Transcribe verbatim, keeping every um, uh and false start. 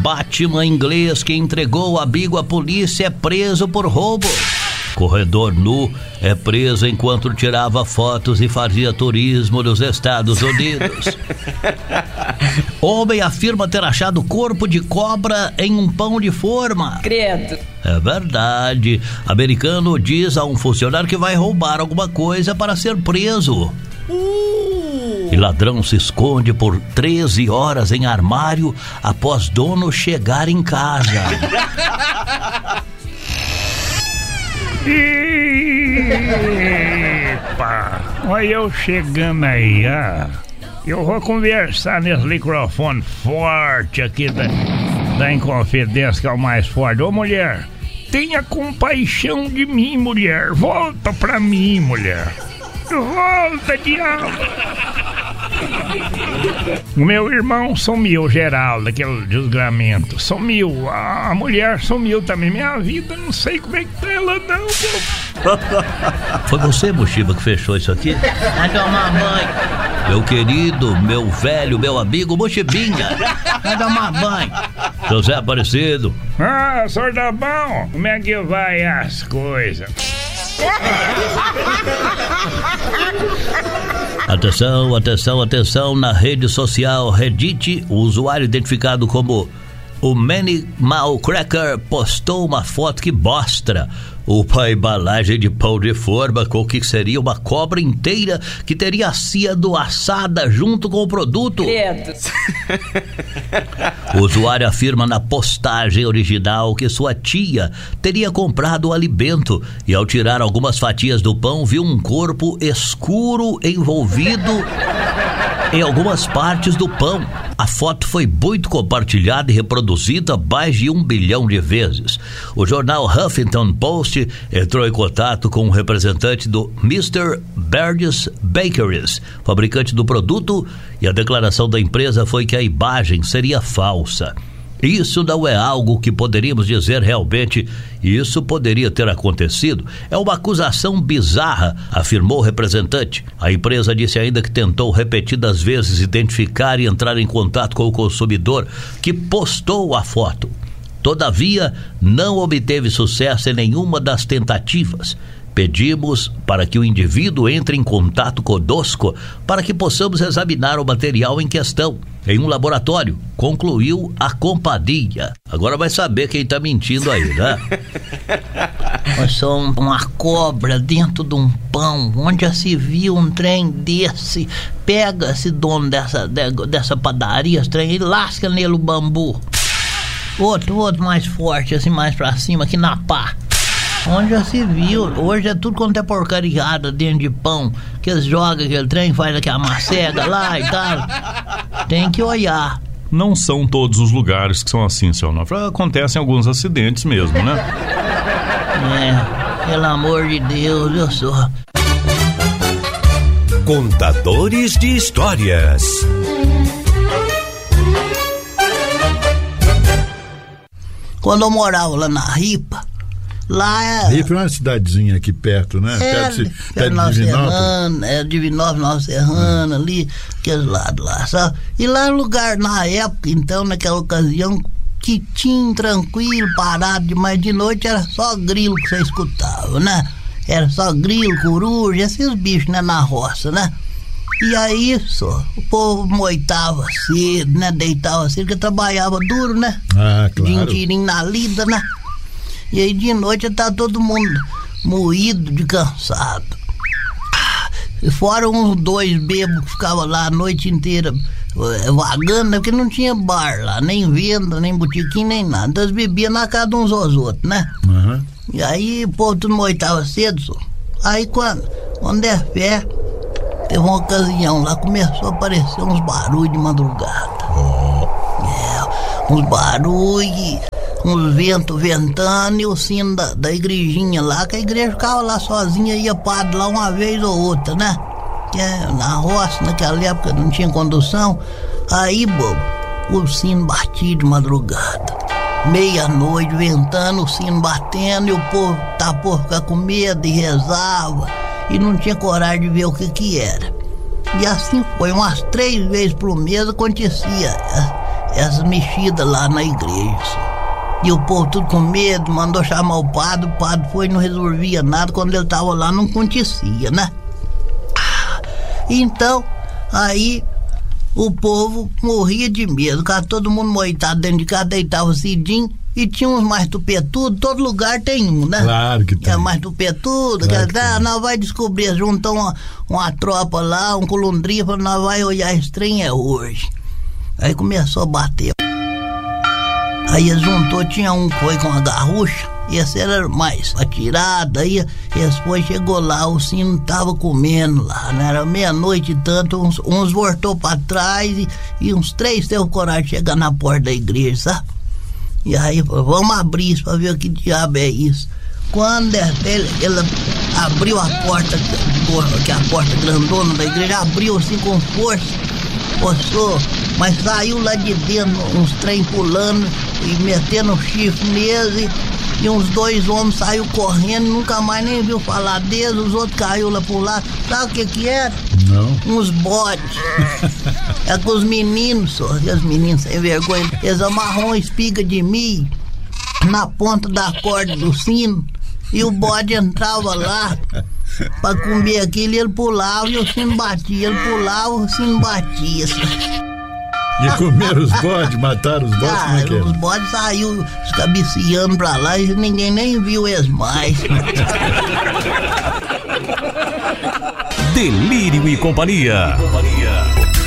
Batman inglês que entregou o abrigo à polícia é preso por roubo. Corredor nu é preso enquanto tirava fotos e fazia turismo nos Estados Unidos. Homem afirma ter achado corpo de cobra em um pão de forma. Credo. É verdade. Americano diz a um funcionário que vai roubar alguma coisa para ser preso. Uh. E ladrão se esconde por treze horas em armário após dono chegar em casa. Epa, olha eu chegando aí, ah. Eu vou conversar nesse microfone forte aqui da, da Inconfidência, que é o mais forte. Ô mulher, tenha compaixão de mim, mulher. Volta pra mim, mulher. Volta, diabo. O meu irmão sumiu, Geraldo, aquele desgramento. Sumiu, a mulher sumiu também. Minha vida, não sei como é que tá ela não, meu. Foi você, Mochiba, que fechou isso aqui? Vai tomar banho. Meu querido, meu velho, meu amigo Mochibinha. Vai tomar banho. José Aparecido. Ah, senhor tá bom? Como é que vai as coisas? Atenção, atenção, atenção. Na rede social Reddit, o usuário identificado como o Manimal Cracker postou uma foto que mostra uma embalagem de pão de forma com o que seria uma cobra inteira que teria sido assada junto com o produto. O usuário afirma na postagem original que sua tia teria comprado o alimento e, ao tirar algumas fatias do pão, viu um corpo escuro envolvido em algumas partes do pão. A foto foi muito compartilhada e reproduzida mais de um bilhão de vezes. O jornal Huffington Post entrou em contato com um representante do mister Bird's Bakeries, fabricante do produto, e a declaração da empresa foi que a imagem seria falsa. Isso não é algo que poderíamos dizer realmente, isso poderia ter acontecido. É uma acusação bizarra, afirmou o representante. A empresa disse ainda que tentou repetidas vezes identificar e entrar em contato com o consumidor que postou a foto. Todavia, não obteve sucesso em nenhuma das tentativas. Pedimos para que o indivíduo entre em contato conosco para que possamos examinar o material em questão em um laboratório, concluiu a companhia. Agora vai saber quem tá mentindo aí, né? Eu sou uma cobra dentro de um pão. Onde já se viu um trem desse? Pega esse dono dessa, dessa padaria, esse trem, e lasca nele o bambu. Outro, outro mais forte, assim, mais pra cima, aqui na pá. Onde já se viu? Hoje é tudo quanto é porcariada dentro de pão, que eles jogam aquele trem, faz aquela macega lá e tal. Tem que olhar. Não são todos os lugares que são assim, seu Onofre. Acontecem alguns acidentes mesmo, né? É, pelo amor de Deus, eu sou. Contadores de histórias. Quando eu morava lá na Ripa, lá é... Ripa é uma cidadezinha aqui perto, né? É, perto de, perto perto de Nova Divinópolis. Serrana, é Divinópolis, Nova Serrana, hum. ali, aqueles lados lá, sabe? E lá no lugar, na época, então, naquela ocasião, quietinho, tranquilo, parado, de mais de noite era só grilo que você escutava, né? Era só grilo, coruja, esses bichos, né, na roça, né? E aí, só, o povo moitava cedo, né? Deitava cedo, porque trabalhava duro, né? Ah, claro. Dinheirinho na lida, né? E aí de noite tá todo mundo moído de cansado. E fora uns dois bêbados que ficavam lá a noite inteira vagando, né? Porque não tinha bar lá, nem venda, nem botiquim, nem nada. Então eles bebiam na casa de uns aos outros, né? Uhum. E aí o povo tudo moitava cedo, só. Aí quando, quando é fé, teve uma ocasião lá, começou a aparecer uns barulhos de madrugada. Oh. É, uns barulhos, uns ventos ventando e o sino da, da igrejinha lá, que a igreja ficava lá sozinha, ia padre lá uma vez ou outra, né? É, na roça, naquela época não tinha condução. Aí, bobo, o sino batia de madrugada. Meia-noite, ventando, o sino batendo, e o povo tá por ficar com medo e rezava. E não tinha coragem de ver o que que era. E assim foi, umas três vezes por mês acontecia essas mexidas lá na igreja. E o povo tudo com medo, mandou chamar o padre, o padre foi e não resolvia nada, quando ele tava lá não acontecia, né? Então, aí o povo morria de medo, cara, todo mundo moitado dentro de casa, deitava cedinho, e tinha uns mais tupetudos, todo lugar tem um, né? Claro que tem. É mais tupetudo, Claro que, ah, nós vai descobrir, juntou uma, uma tropa lá, um colundria, falou, nós vai olhar esse trem é hoje. Aí começou a bater. Aí eles juntou, tinha um que foi com a garrucha, esse era mais atirado, aí eles foi, chegou lá, o sino tava comendo lá, né? Era meia-noite e tanto, uns, uns voltou pra trás e, e uns três teve coragem de chegar na porta da igreja, sabe? E aí, vamos abrir isso pra ver o que diabo é isso. Quando ele, ele abriu a porta, que é a porta grandona da igreja, abriu assim com força, forçou, mas saiu lá de dentro uns trem pulando e metendo chifre neles, e, e uns dois homens saiu correndo, nunca mais nem viu falar deles, os outros caiu lá por lá. Sabe o que que era? Não. Uns bodes. É com os meninos, só, e os meninos sem vergonha, eles amarram uma espiga de milho na ponta da corda do sino, e o bode entrava lá pra comer aquilo, e ele pulava e o sino batia, ele pulava e o sino batia. E comeram os bodes, mataram os bodes, Ah, como é que é? os bodes saíram escabiciando pra lá e ninguém nem viu eles mais. Delírio e Companhia.